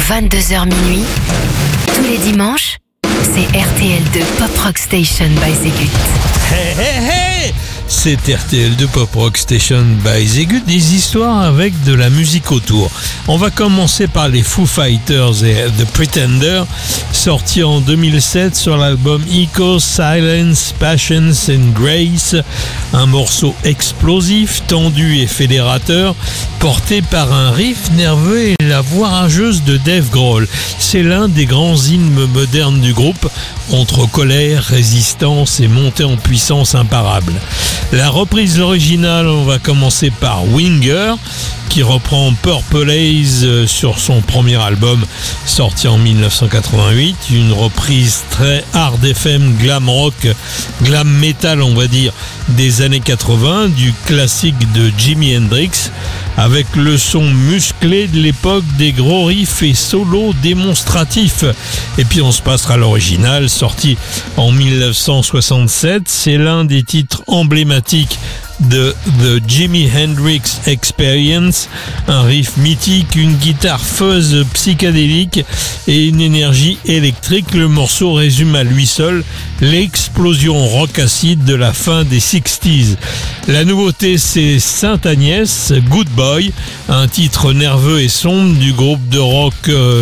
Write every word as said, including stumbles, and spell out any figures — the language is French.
vingt-deux heures minuit, tous les dimanches, c'est R T L deux Pop Rock Station by Zegut. Hey, hey, hey! C'est R T L deux Pop Rock Station by Zegut, des histoires avec de la musique autour. On va commencer par les Foo Fighters et The Pretender, sorti en deux mille sept sur l'album Echo, Silence, Passions and Grace, un morceau explosif, tendu et fédérateur, porté par un riff nerveux et la voix rageuse de Dave Grohl. C'est l'un des grands hymnes modernes du groupe, entre colère, résistance et montée en puissance imparable. La reprise originale, on va commencer par Winger, qui reprend Purple Haze sur son premier album sorti en dix-neuf cent quatre-vingt-huit, une reprise très hard F M, glam rock, glam metal on va dire, des années quatre-vingts, du classique de Jimi Hendrix, avec le son musclé de l'époque des gros riffs et solos démonstratifs. Et puis on se passera à l'original, sorti en dix-neuf cent soixante-sept, c'est l'un des titres emblématiques de The Jimi Hendrix Experience, un riff mythique, une guitare fuzz psychédélique et une énergie électrique. Le morceau résume à lui seul l'explosion rock acide de la fin des sixties. La nouveauté, c'est Sainte Agnès, Good Boy, un titre nerveux et sombre du groupe de rock euh,